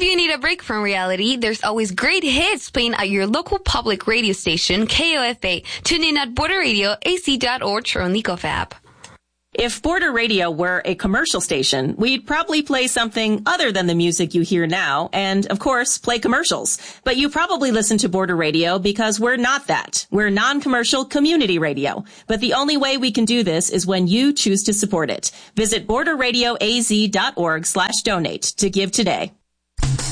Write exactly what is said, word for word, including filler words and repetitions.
you need a break from reality, there's always great hits playing at your local public radio station, K O F A. Tune in at border radio a c dot org or on the Go app. If Border Radio were a commercial station, we'd probably play something other than the music you hear now, and, of course, play commercials. But you probably listen to Border Radio because we're not that. We're non-commercial community radio. But the only way we can do this is when you choose to support it. Visit border radio a z dot org slash donate to give today.